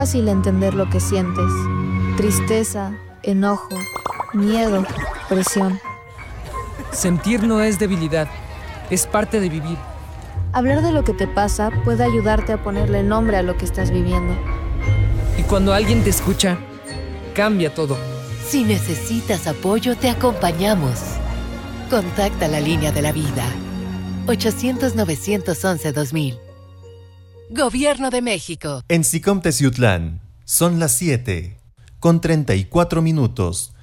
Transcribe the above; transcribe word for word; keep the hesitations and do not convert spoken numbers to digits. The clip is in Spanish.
Fácil entender lo que sientes. Tristeza, enojo, miedo, presión. Sentir no es debilidad, es parte de vivir. Hablar de lo que te pasa puede ayudarte a ponerle nombre a lo que estás viviendo. Y cuando alguien te escucha, cambia todo. Si necesitas apoyo, te acompañamos. Contacta la línea de la vida. ochocientos, novecientos once, dos mil. Gobierno de México. En Sicom Teciutlán son las siete con treinta y cuatro minutos.